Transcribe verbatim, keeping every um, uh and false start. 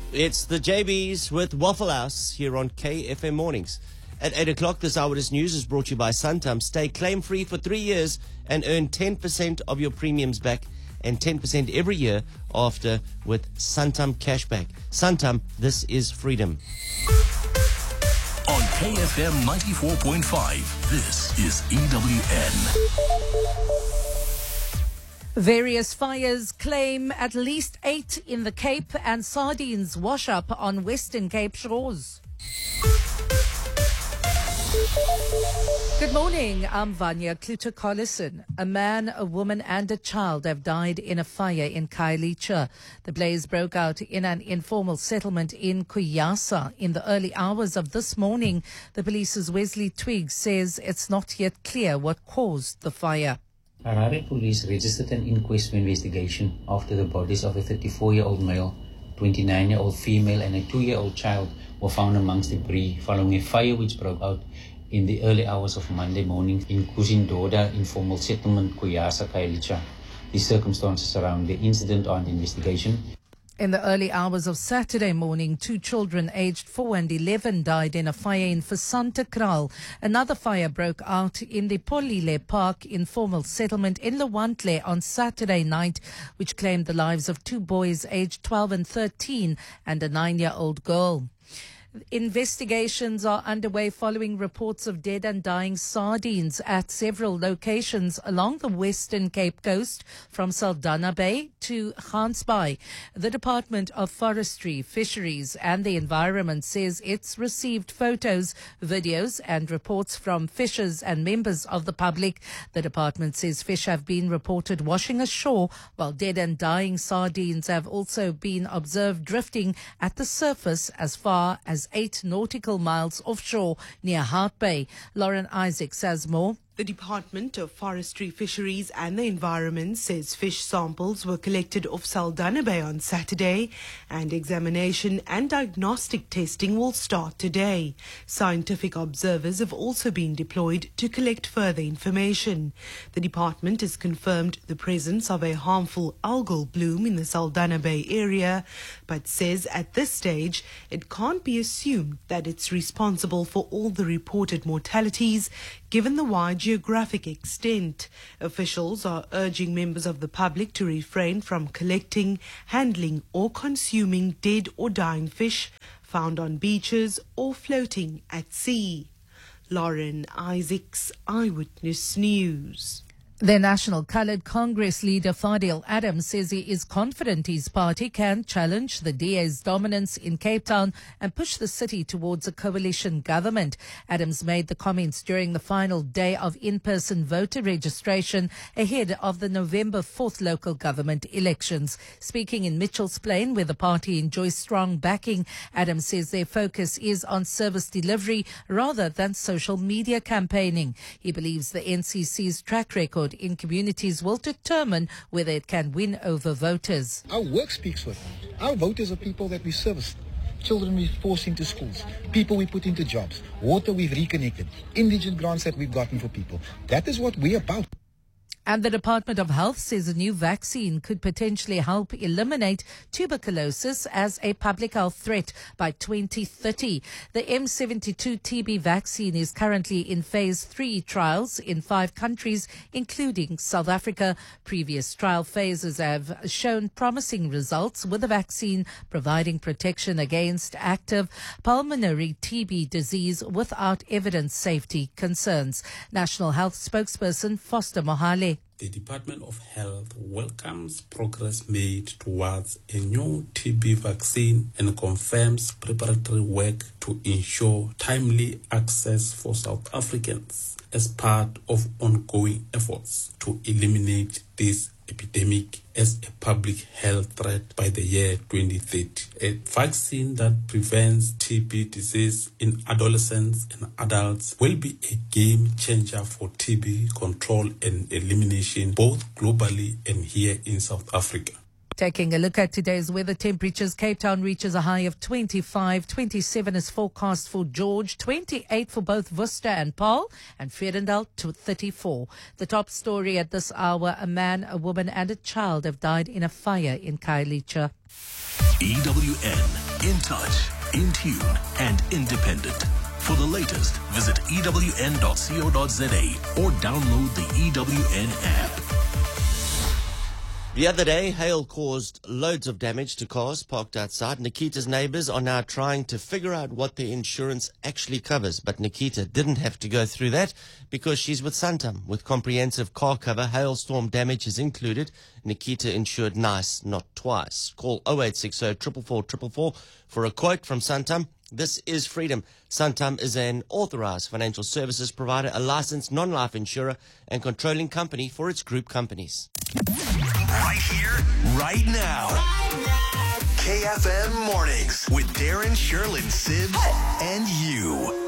It's the J Bs with Waffle House here on K F M Mornings. At eight o'clock, this hour's news is brought to you by Santam. Stay claim-free for three years and earn ten percent of your premiums back and ten percent every year after with Santam Cashback. Santam, this is freedom. On K F M ninety-four point five, this is E W N. Various fires claim at least eight in the Cape and sardines wash up on Western Cape shores. Good morning, I'm Vanya Kluter-Collison. A man, a woman and a child have died in a fire in Khayelitsha. The blaze broke out in an informal settlement in Kuyasa in the early hours of this morning. The police's Wesley Twiggs says it's not yet clear what caused the fire. Harare police registered an inquest investigation after the bodies of a thirty-four-year-old male, twenty-nine-year-old female and a two-year-old child were found amongst debris following a fire which broke out in the early hours of Monday morning in Kuzindoda informal settlement Kuyasa, Khayelitsha. The circumstances around the incident are under investigation. In the early hours of Saturday morning, two children aged four and eleven died in a fire in Fasanta. Another fire broke out in the Polile Park informal settlement in Lwantle on Saturday night, which claimed the lives of two boys aged twelve and thirteen and a nine-year-old girl. Investigations are underway following reports of dead and dying sardines at several locations along the Western Cape coast from Saldanha Bay to Gansbaai. The Department of Forestry, Fisheries and the Environment says it's received photos, videos and reports from fishers and members of the public. The department says fish have been reported washing ashore, while dead and dying sardines have also been observed drifting at the surface as far as eight nautical miles offshore near Hart Bay. Lauren Isaacs has more. The Department of Forestry, Fisheries and the Environment says fish samples were collected off Saldanha Bay on Saturday and examination and diagnostic testing will start today. Scientific observers have also been deployed to collect further information. The department has confirmed the presence of a harmful algal bloom in the Saldanha Bay area, but says at this stage it can't be assumed that it's responsible for all the reported mortalities given the wide geographic extent. Officials are urging members of the public to refrain from collecting, handling or consuming dead or dying fish found on beaches or floating at sea. Lauren Isaacs, Eyewitness News. The National Coloured Congress leader Fadil Adams says he is confident his party can challenge the D A's dominance in Cape Town and push the city towards a coalition government. Adams made the comments during the final day of in-person voter registration ahead of the November fourth local government elections. Speaking in Mitchell's Plain, where the party enjoys strong backing, Adams says their focus is on service delivery rather than social media campaigning. He believes the N C C's track record in communities will determine whether it can win over voters. Our work speaks for it. Our voters are people that we service. Children we force into schools, people we put into jobs, water we've reconnected, indigent grants that we've gotten for people. That is what we're about. And the Department of Health says a new vaccine could potentially help eliminate tuberculosis as a public health threat by twenty thirty. The M seventy-two T B vaccine is currently in phase three trials in five countries, including South Africa. Previous trial phases have shown promising results, with the vaccine providing protection against active pulmonary T B disease without evident safety concerns. National Health spokesperson Foster Mohale. The Department of Health welcomes progress made towards a new T B vaccine and confirms preparatory work to ensure timely access for South Africans as part of ongoing efforts to eliminate this epidemic as a public health threat by the year twenty thirty. A vaccine that prevents T B disease in adolescents and adults will be a game changer for T B control and elimination both globally and here in South Africa. Taking a look at today's weather temperatures, Cape Town reaches a high of twenty-five, twenty-seven is forecast for George, twenty-eight for both Worcester and Paarl, and Vredendal to thirty-four. The top story at this hour, a man, a woman and a child have died in a fire in Khayelitsha. E W N In touch, in tune, and independent. For the latest, visit E W N dot co dot za or download the E W N app. The other day, hail caused loads of damage to cars parked outside. Nikita's neighbors are now trying to figure out what their insurance actually covers. But Nikita didn't have to go through that because she's with Santam. With comprehensive car cover, hailstorm damage is included. Nikita insured nice, not twice. Call oh eight six oh, four four four, four four four for a quote from Santam. This is freedom. Santam is an authorized financial services provider, a licensed non-life insurer, and controlling company for its group companies. Right here, right now. Right now. K F M Mornings with Darren, Sherlyn, Sibbs, and you.